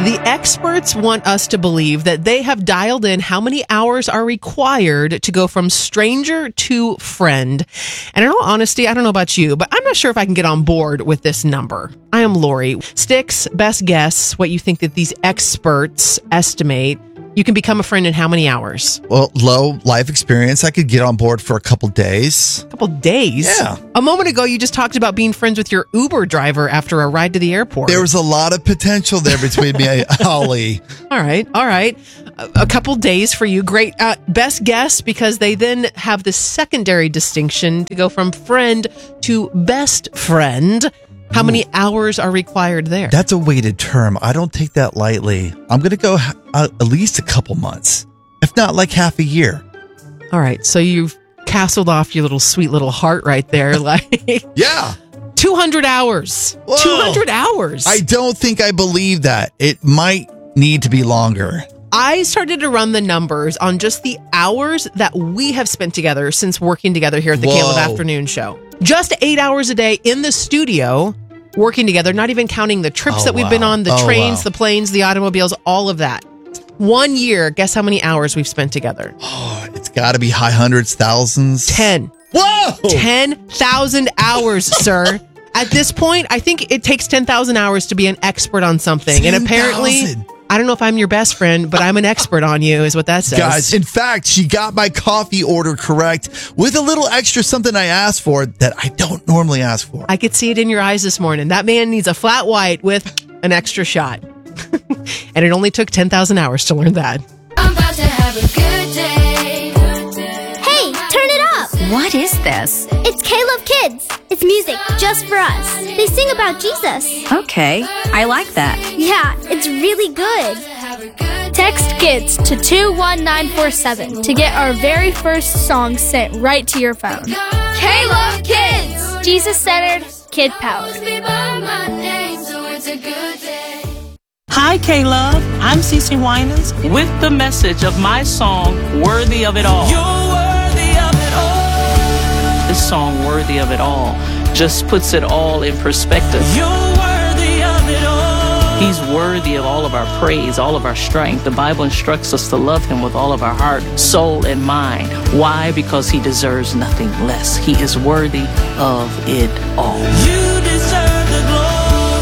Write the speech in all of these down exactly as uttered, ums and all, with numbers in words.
The experts want us to believe that they have dialed in how many hours are required to go from stranger to friend. And in all honesty, I don't know about you, but I'm not sure if I can get on board with this number. I am Lori. Sticks, best guess what you think that these experts estimate you can become a friend in how many hours? Well, low life experience, I could get on board for a couple days. A couple days? Yeah. A moment ago, you just talked about being friends with your Uber driver after a ride to the airport. There was a lot of potential there between me and Holly. All right, all right. A, a couple days for you. Great. Uh, best guess, because they then have the secondary distinction to go from friend to best friend. How many hours are required there? That's a weighted term. I don't take that lightly. I'm going to go uh, at least a couple months, if not like half a year. All right. So you've castled off your little sweet little heart right there. Like, yeah. two hundred hours. Whoa. two hundred hours. I don't think I believe that. It might need to be longer. I started to run the numbers on just the hours that we have spent together since working together here at the Whoa. Caleb Afternoon Show. Just eight hours a day in the studio, working together, not even counting the trips Oh, that we've wow. been on, the Oh, trains, wow. the planes, the automobiles, all of that. One year, guess how many hours we've spent together? Oh, it's got to be high hundreds, thousands. ten. Whoa! ten thousand hours, sir. At this point, I think it takes ten thousand hours to be an expert on something. And apparently, ten thousand. I don't know if I'm your best friend, but I'm an expert on you, is what that says. Guys, in fact, she got my coffee order correct with a little extra something I asked for that I don't normally ask for. I could see it in your eyes this morning. That man needs a flat white with an extra shot. And it only took ten thousand hours to learn that. I'm about to have a good day. Hey, turn it up! What is this? It's Caleb Kids. It's music just for us. They sing about Jesus. Okay, I like that. Yeah, it's really good. Text KIDS to two one nine four seven to get our very first song sent right to your phone. Caleb Kids! Jesus-centered, kid-powered. Hi, K-Love. I'm Cece Winans with the message of my song, Worthy of It All. You're worthy of it all. This song, Worthy of It All, just puts it all in perspective. You're worthy of it all. He's worthy of all of our praise, all of our strength. The Bible instructs us to love him with all of our heart, soul, and mind. Why? Because he deserves nothing less. He is worthy of it all. You deserve the glory.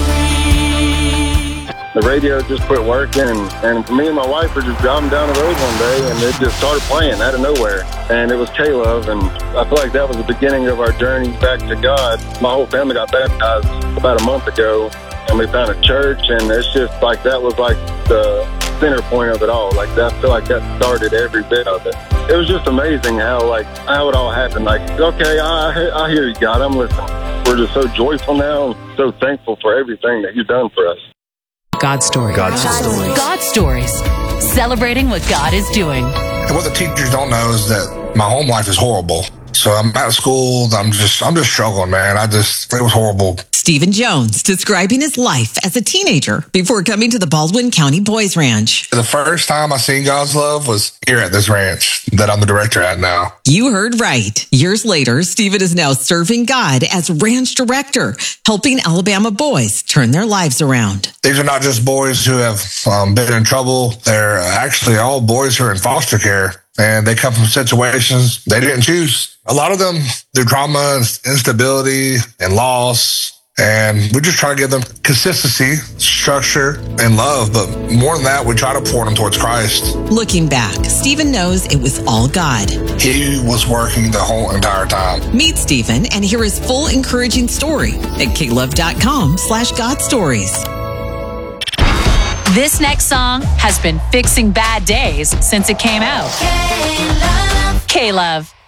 The radio just quit working, and, and me and my wife were just driving down the road one day, and it just started playing out of nowhere. And it was K-Love, and I feel like that was the beginning of our journey back to God. My whole family got baptized about a month ago, and we found a church, and it's just like that was like the center point of it all. Like that, I feel like that started every bit of it. It was just amazing how like how it all happened. Like, okay, I, I hear you, God, I'm listening. We're just so joyful now, and so thankful for everything that you've done for us. God stories. God stories. God stories. Celebrating what God is doing. And what the teachers don't know is that my home life is horrible. So I'm out of school. I'm just, I'm just struggling, man. I just, it was horrible. Stephen Jones describing his life as a teenager before coming to the Baldwin County Boys Ranch. The first time I seen God's love was here at this ranch that I'm the director at now. You heard right. Years later, Stephen is now serving God as ranch director, helping Alabama boys turn their lives around. These are not just boys who have um, been in trouble. They're actually all boys who are in foster care, and they come from situations they didn't choose. A lot of them through trauma, instability, and loss. And we just try to give them consistency, structure, and love. But more than that, we try to point them towards Christ. Looking back, Stephen knows it was all God. He was working the whole entire time. Meet Stephen and hear his full encouraging story at klove.com slash God stories. This next song has been fixing bad days since it came out. K-Love. K-Love.